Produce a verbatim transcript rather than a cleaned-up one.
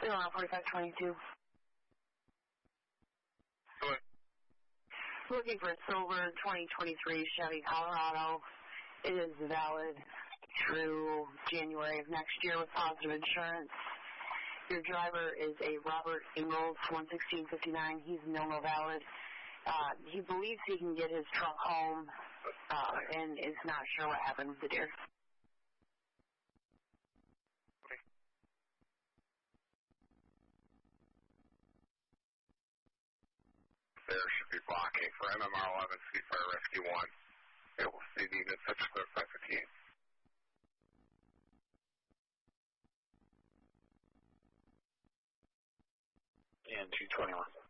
Around forty-five twenty-two. What? Looking for a silver twenty twenty-three Chevy Colorado. It is valid through January of next year with positive insurance. Your driver is a Robert Ingalls, one sixteen fifty-nine. He's no valid. Uh, he believes he can get his truck home uh, and is not sure what happened with the deer. Okay. There should be blocking for M M R eleven, C Fire Rescue one. It will see the unit such clear five fifteen. And two twenty-one.